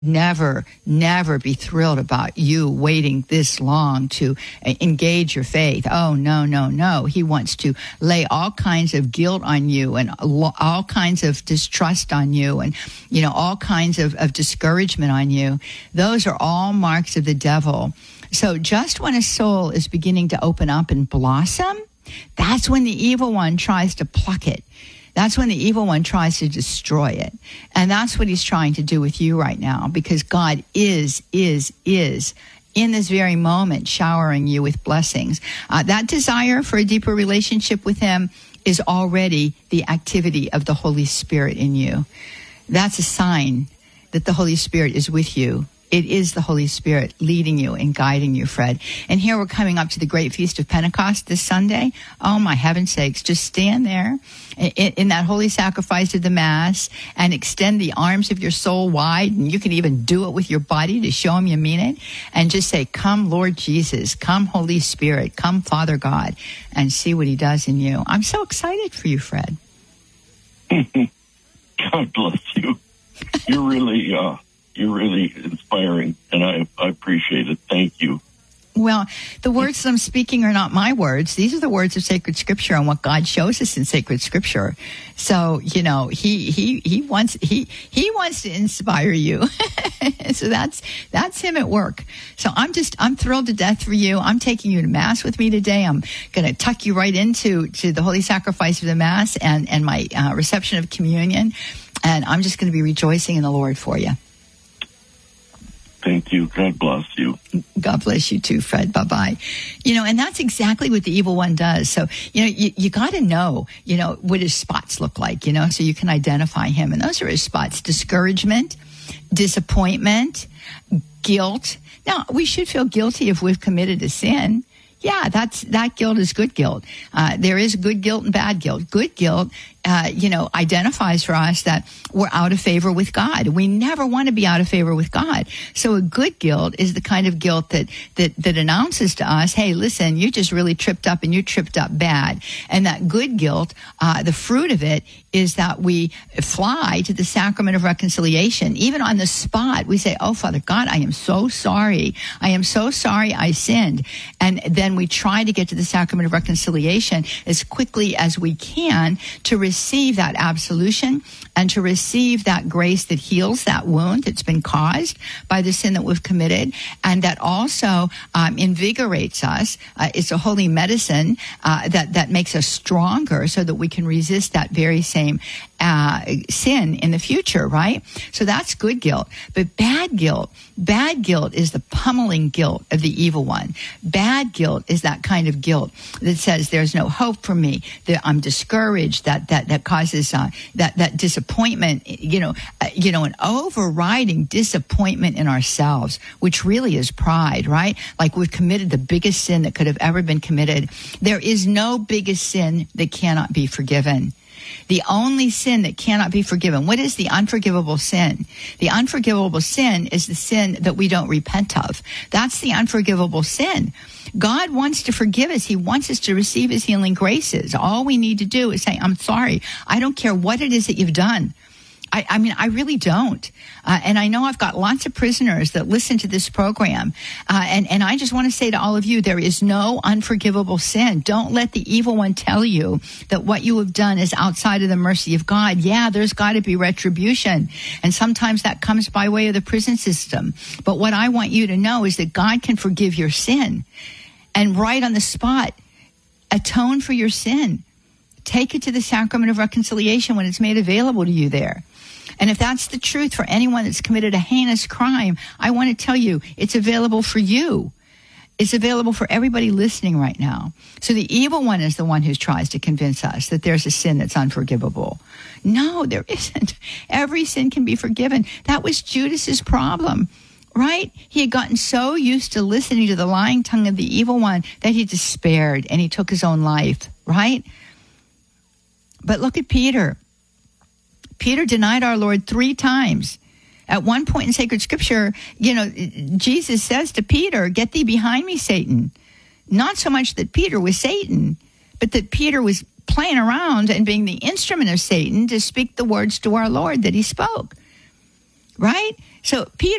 never, never be thrilled about you waiting this long to engage your faith. Oh, no, no, no. He wants to lay all kinds of guilt on you and all kinds of distrust on you and, all kinds of discouragement on you. Those are all marks of the devil. So just when a soul is beginning to open up and blossom, that's when the evil one tries to pluck it. That's when the evil one tries to destroy it. And that's what he's trying to do with you right now, because God is in this very moment showering you with blessings. That desire for a deeper relationship with him is already the activity of the Holy Spirit in you. That's a sign that the Holy Spirit is with you. It is the Holy Spirit leading you and guiding you, Fred. And here we're coming up to the great feast of Pentecost this Sunday. Oh, my heaven's sakes, just stand there in that holy sacrifice of the Mass and extend the arms of your soul wide. And you can even do it with your body to show him you mean it. And just say, come, Lord Jesus, come, Holy Spirit, come, Father God, and see what he does in you. I'm so excited for you, Fred. God bless you. You're really inspiring, and I appreciate it. Thank you. Well, the words that I'm speaking are not my words. These are the words of sacred Scripture and what God shows us in sacred Scripture. So, he wants to inspire you. So that's him at work. So I'm thrilled to death for you. I'm taking you to Mass with me today. I'm going to tuck you right into the holy sacrifice of the Mass and my reception of communion. And I'm just going to be rejoicing in the Lord for you. Thank you. God bless you. God bless you too, Fred. Bye-bye. And that's exactly what the evil one does. So, you got to know, what his spots look like, so you can identify him. And those are his spots: discouragement, disappointment, guilt. Now, we should feel guilty if we've committed a sin. Yeah, that guilt is good guilt. There is good guilt and bad guilt. Good guilt, identifies for us that we're out of favor with God. We never want to be out of favor with God. So a good guilt is the kind of guilt that announces to us, hey, listen, you just really tripped up and you tripped up bad. And that good guilt, the fruit of it is that we fly to the sacrament of reconciliation. Even on the spot, we say, oh, Father God, I am so sorry. I am so sorry I sinned. And then we try to get to the sacrament of reconciliation as quickly as we can to receive that absolution and to receive that grace that heals that wound that's been caused by the sin that we've committed, and that also invigorates us. It's a holy medicine that makes us stronger so that we can resist that very same sin in the future, right? So that's good guilt. But bad guilt is the pummeling guilt of the evil one. Bad guilt is that kind of guilt that says there's no hope for me, that I'm discouraged, that causes that disappointment, an overriding disappointment in ourselves, which really is pride, right? Like we've committed the biggest sin that could have ever been committed. There is no biggest sin that cannot be forgiven. The only sin that cannot be forgiven. What is the unforgivable sin? The unforgivable sin is the sin that we don't repent of. That's the unforgivable sin. God wants to forgive us. He wants us to receive his healing graces. All we need to do is say, I'm sorry. I don't care what it is that you've done. I really don't. And I know I've got lots of prisoners that listen to this program. And I just want to say to all of you, there is no unforgivable sin. Don't let the evil one tell you that what you have done is outside of the mercy of God. Yeah, there's got to be retribution. And sometimes that comes by way of the prison system. But what I want you to know is that God can forgive your sin. And right on the spot, atone for your sin. Take it to the sacrament of reconciliation when it's made available to you there. And if that's the truth for anyone that's committed a heinous crime, I want to tell you, it's available for you. It's available for everybody listening right now. So the evil one is the one who tries to convince us that there's a sin that's unforgivable. No, there isn't. Every sin can be forgiven. That was Judas's problem, right? He had gotten so used to listening to the lying tongue of the evil one that he despaired and he took his own life, right? But look at Peter. Peter denied our Lord 3 times. At one point in sacred scripture, Jesus says to Peter, get thee behind me, Satan. Not so much that Peter was Satan, but that Peter was playing around and being the instrument of Satan to speak the words to our Lord that he spoke. right? So Peter